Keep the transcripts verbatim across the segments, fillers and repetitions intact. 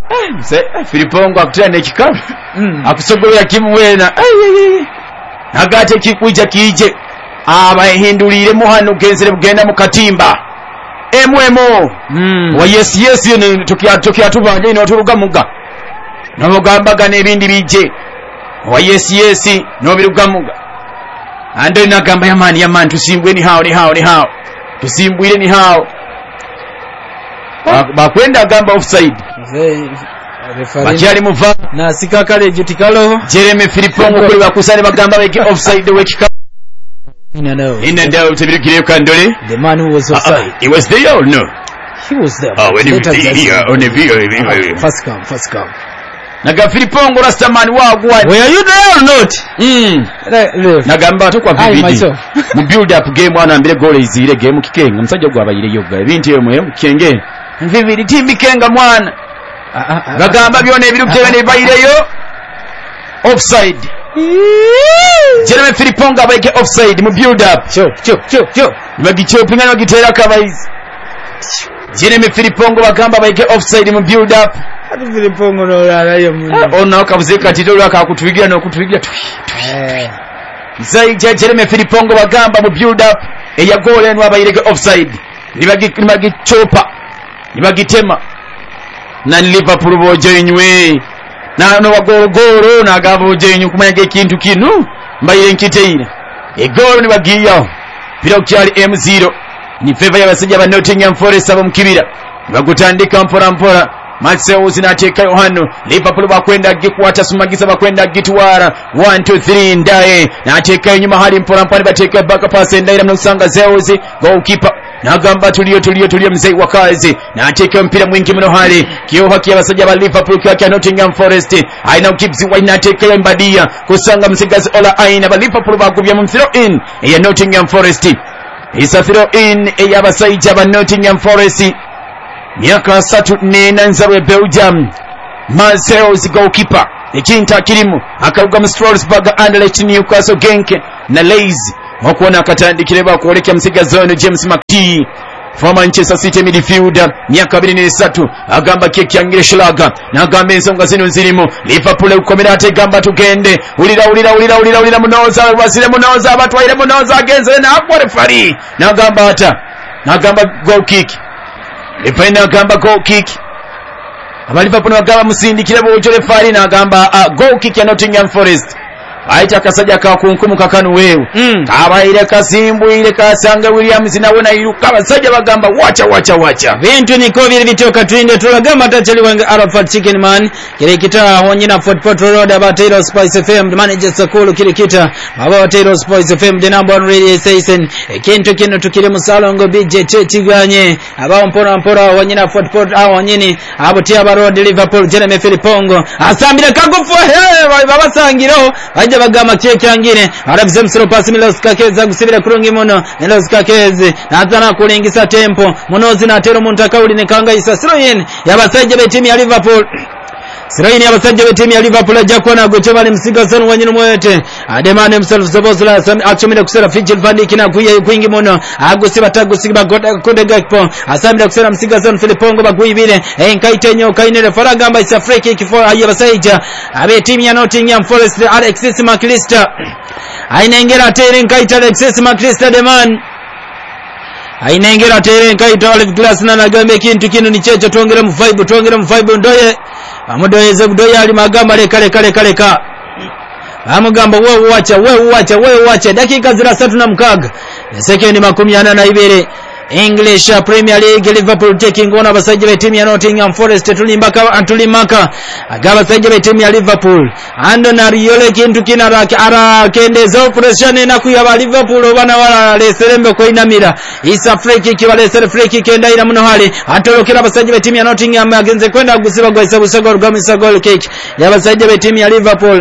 se Filipongo akutira nekikalu akusogolera kimuwena ayeye agate kikuija kije abayihindulire muhano genzere bugenda mu katimba emwemo mm. wa yes yes ne tukia tukia tubanje ino turuga muga namugambaga nebindi bije wa yes yes no biruga muga ande nagamba yamani yamani tusimbwe ni hao ni hao ni hao tusimbwire ni hao bakwenda gamba offside bachali muva na sikakale jutikalo Jeremy Filipongo kuri bakusane bagamba beke offside wekika ina no ina ndio tebirikire kandole the man who was offside uh, he was there or no he was there oh when he was here on the video first come first come naga Filipongo Rastaman wagwa were you there or not mm nagamba to kwa video mu build up game wana mbere goal izire game kikenga musajja gwa bayire yoga ebintu yemwe mukenge viviri timbi kenga mwana bagamba byone ebirukebe ne bayireyo offside Jeremy Filipongo abayike offside mu build up cho cho cho cho bagichopinga no gitera kabayizi Jeremy Filipongo bagamba abayike offside mu build up ati Filipongo no yarayo munno ona akabuzeka titolo akakutubigira no kutubigira twi eh Zai Jeremy Filipongo bagamba mu build up eya goal eno abayike offside nibagichopa nibagitema na Liverpool bojenywe na no wagorogoro na gabojenyu kumanya kintu kinu mbayire nkiteira e goal ni bagiyo pira kyali M zero ni favor y'abasajja ba Nottingham Forest abo mukibira bagutandika mpora mpora Marcelo zinateka Yohano Liverpool bakwenda gikwata sumagisa bakwenda gitwara one two three ndaye nateka nyuma hali mpora mpora bateka back pass ndaira mnusanga Zeuzi goalkeeper nagamba tuliyo tuliyo tuliyo mzee wakazi nateka mpira mwingi mno hali kiyo haki abasajja ba Liverpool kwa Nottingham Forest aina ukibzi wa nateka mbadia kusanga msigazi ola aina ba Liverpool bagubya mfiro in ya Nottingham Forest isafiro in ya basajja ba Nottingham Forest miaka satu nena nzawe Belgium Marcel's goalkeeper ekinta kirimu akaruga mu Strasbourg Anderlecht Newcastle Genk na Leeds mwakuona akatandikire bakolekya msiga zone James McTee for Manchester City midfielder miaka abiri n'esatu agamba kyekyangira Schlager nagamba ensonga zino nzirimu Liverpool ukomera ate gamba tugende ulira ulira ulira ulira ulira munoza wasire munoza abatwaire munoza agenze na akwa referee nagamba ata nagamba goal kick Ependa gamba goal kick Abaliverpool bagamba musindikire bojo referee nagamba uh, goal kick ya Nottingham Forest aita kasaja ka kunkumu kakanu wewe mm. Kabaire kasimbu ile kasanga Williams nawona iruka basajja bagamba wacha wacha wacha bintu niko biri bitoka twinde tulagamba tachali wange Arafat Chicken Man kile kita honyina Fort Portal Road abatero Spice F M manager Sakulu kile kita abatero Spice F M the number one radio station kintu kino tukire musalongo B J Chiganye abao mpora mpora honyina Fort Portal au honyini abutia baro Liverpool Jeremy Filipongo asambira kagufu he babasangiro aje bagama kyekangire aravuze msiro pasi Milos Kakeze gusibira kurungi muno Milos Kakeze natana kulingisa tempo munozi na tero muntakawuli ne kanga isa Siroyin yabasajja be timu ya Liverpool Siroyin yabasajja be timu ya Liverpool ajja kuona gocheba ni msiga sana wanyinu mwete ademane himself Zobozla achomira kusera Virgil van Dijk na kuya kwingi muno agusiba tagusiba Kode Gakpo asamira kusera msiga sana Filipongo bagwibire enkaitenyo kainere faragamba isa free kick for ayabasajja abe timu ya Nottingham Forest Alexis McAllister ainengera tere nkaita Alexis McAllister the man ainengera tere nkaita Olive Glass na nagambe kintu kinu ni checho tuongera mu vibe tuongera mu vibe ndoye amudoyeze budoya ali magamba leka leka leka leka amugamba wewe wacha wewe wacha wewe wacha dakika zira tatu na mkaga second makumi ana na ibere English Premier League Liverpool taking on abasajja be timu ya Nottingham Forest tulimbaka antulimaka agaba sajja be timu ya Liverpool ando na riole kintu kinaraki ara kendeza operation na kuyaba Liverpool bana wala leserembe ko inamira isa free kick wale ser free kick enda ira muno hali atolokera abasajja be timu ya Nottingham agenze kwenda gusiba gwa isabu sagol gamisa goal kick yabasajja be timu ya Liverpool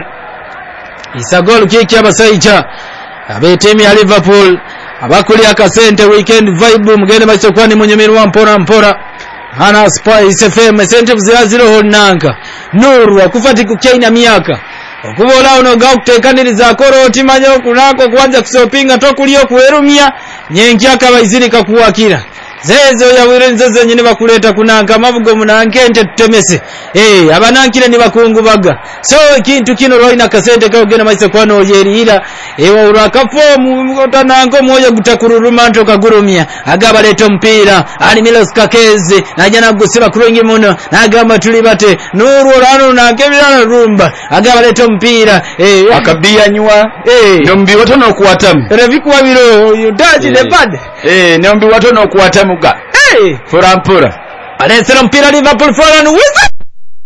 isa goal kick yabasajja abe timu ya Liverpool abakuli akasente weekend vibe mugende macho kwani munyumiru wa mpora mpora ana Spice F M sente zero zero honanka nuru akufati kukaina miaka okubola ono gautekaniri za koroti manyo kunako kuanza kusopinga tokuliyo kuerumia nyengi akabaizini kakuwakira zezo ya wirenze zenyine bakuleta kunanka mavugo munankente tutemese eh abanankire ni bakungubaga so kintu kino roina kasente kagena maise kwano yerira ewa urakafo mutanango moyo gutakururuma ntoka gurumya agaba leto mpira ali Milos Kakeze najana gusiba kurengi muno nagamba tulibate nuru rano na kebira rumba agaba leto mpira eh akabia nywa eh nombi watono kuwatamu reviku wabiro yudaji the bad eh nombi watono kuwatamuga eh furampura Alessandro mpira Liverpool Foran Wizard